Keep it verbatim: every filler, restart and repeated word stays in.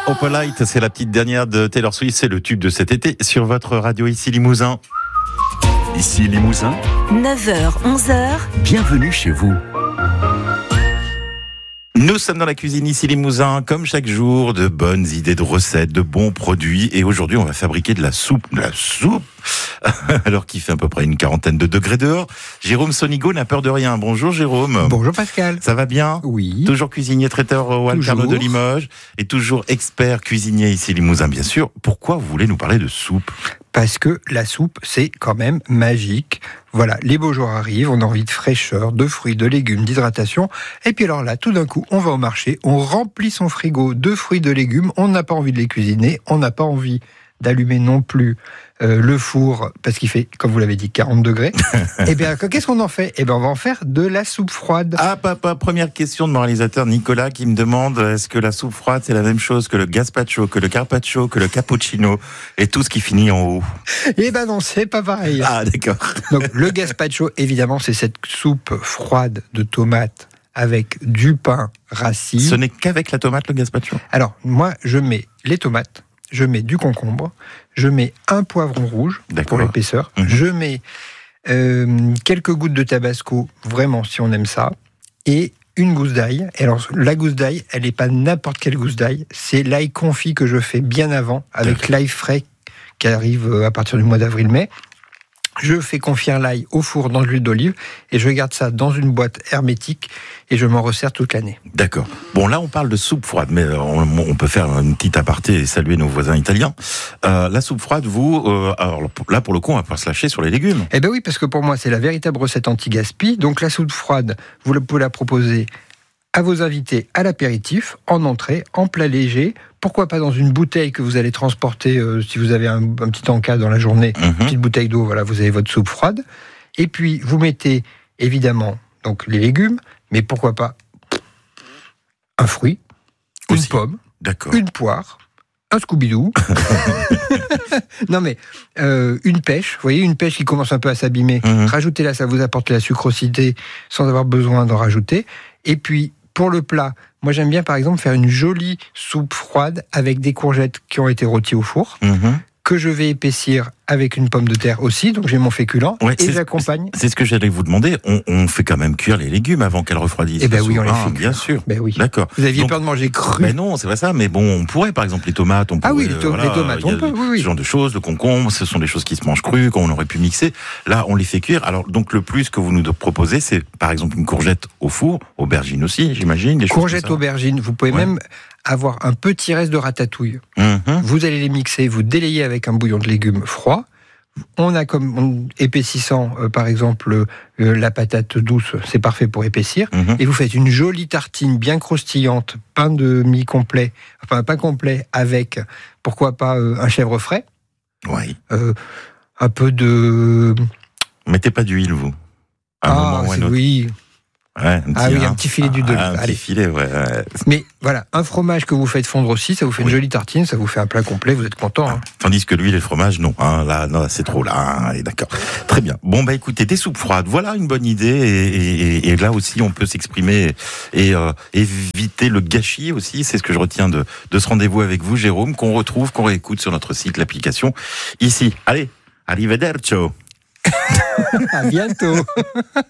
Opalite, c'est la petite dernière de Taylor Swift, c'est le tube de cet été sur votre radio ici Limousin. Ici Limousin, neuf heures, onze heures. Bienvenue chez vous. Nous sommes dans la cuisine ici Limousin, comme chaque jour, de bonnes idées de recettes, de bons produits. Et aujourd'hui, on va fabriquer de la soupe. De la soupe alors qu'il fait à peu près une quarantaine de degrés dehors. Jérôme Sonigo n'a peur de rien. Bonjour Jérôme. Bonjour Pascal. Ça va bien ? Oui. Toujours cuisinier traiteur au Alcarno de Limoges et toujours expert cuisinier ici Limousin, bien sûr. Pourquoi vous voulez nous parler de soupe ? Parce que la soupe, c'est quand même magique. Voilà, les beaux jours arrivent, on a envie de fraîcheur, de fruits, de légumes, d'hydratation. Et puis alors là, tout d'un coup, on va au marché, on remplit son frigo de fruits, de légumes, on n'a pas envie de les cuisiner, on n'a pas envie d'allumer non plus euh, le four, parce qu'il fait, comme vous l'avez dit, quarante degrés. Et bien, qu'est-ce qu'on en fait ? Eh bien, on va en faire de la soupe froide. Ah, papa, première question de mon réalisateur Nicolas qui me demande, est-ce que la soupe froide, c'est la même chose que le gazpacho, que le carpaccio, que le cappuccino, et tout ce qui finit en haut ? Eh ben non, c'est pas pareil. Ah, d'accord. Donc, le gazpacho, évidemment, c'est cette soupe froide de tomates avec du pain rassis. Ce n'est qu'avec la tomate, le gazpacho ? Alors, moi, je mets les tomates, je mets du concombre, je mets un poivron rouge pour l'épaisseur, mmh. je mets euh, quelques gouttes de tabasco, vraiment, si on aime ça, et une gousse d'ail. Et alors, la gousse d'ail, elle n'est pas n'importe quelle gousse d'ail, c'est l'ail confit que je fais bien avant, avec D'accord. l'ail frais qui arrive à partir du mois d'avril-mai. Je fais confire l'ail au four dans de l'huile d'olive et je garde ça dans une boîte hermétique et je m'en resserre toute l'année. D'accord. Bon, là, on parle de soupe froide, mais on, on peut faire une petite aparté et saluer nos voisins italiens. Euh, la soupe froide, vous, euh, alors là, pour le coup, on va pas se lâcher sur les légumes. Eh ben oui, parce que pour moi, c'est la véritable recette anti-gaspi. Donc la soupe froide, vous pouvez la proposer à vos invités à l'apéritif, en entrée, en plat léger. Pourquoi pas dans une bouteille que vous allez transporter euh, si vous avez un, un petit encas dans la journée, mmh. une petite bouteille d'eau, voilà, vous avez votre soupe froide. Et puis, vous mettez évidemment donc, les légumes, mais pourquoi pas un fruit, Aussi. une pomme, D'accord. une poire, un Scooby-Doo. non mais, euh, une pêche, vous voyez, une pêche qui commence un peu à s'abîmer. Mmh. Rajoutez-la, ça vous apporte la sucrosité sans avoir besoin d'en rajouter. Et puis, pour le plat, moi j'aime bien par exemple faire une jolie soupe froide avec des courgettes qui ont été rôties au four, mmh. que je vais épaissir avec une pomme de terre aussi, donc j'ai mon féculent, ouais, et j'accompagne. C'est ce que j'allais vous demander, on, on fait quand même cuire les légumes avant qu'elles refroidissent. Eh ben oui, on les ah, fait bien cuire. sûr. Ben oui. D'accord. Vous aviez donc, peur de manger cru. Mais non, c'est pas ça, mais bon, on pourrait par exemple les tomates, on pourrait, ah oui, les, to- voilà, les tomates, on peut, oui, oui. Ce genre de choses, le concombre, ce sont des choses qui se mangent crues, qu'on aurait pu mixer. Là, on les fait cuire. Alors donc le plus que vous nous proposez, c'est par exemple une courgette au four, aubergine aussi, j'imagine. Des courgette, aubergine, vous pouvez ouais. même avoir un petit reste de ratatouille. Mm-hmm. Vous allez les mixer, vous délayez avec un bouillon de légumes froid. On a comme on, épaississant, euh, par exemple, euh, la patate douce, c'est parfait pour épaissir. Mm-hmm. Et vous faites une jolie tartine bien croustillante, pain de mie complet, enfin pain complet avec, pourquoi pas, euh, un chèvre frais. Oui. Euh, un peu de... Mettez pas d'huile, vous. À un ah, moment ou un autre. oui. Ouais, un petit, ah oui, hein. un petit filet d'huile d'olive. Ah, un Allez. petit filet, ouais, ouais. Mais voilà, un fromage que vous faites fondre aussi, ça vous fait oui. une jolie tartine, ça vous fait un plat complet, vous êtes content. Hein. Tandis que l'huile et le fromage, non. Hein, là, non, c'est trop là. Hein, allez, d'accord. Très bien. Bon, bah écoutez, des soupes froides, voilà une bonne idée. Et, et, et là aussi, on peut s'exprimer et euh, éviter le gâchis aussi. C'est ce que je retiens de, de ce rendez-vous avec vous, Jérôme, qu'on retrouve, qu'on réécoute sur notre site, l'application. Ici, allez, arrivederci. À bientôt.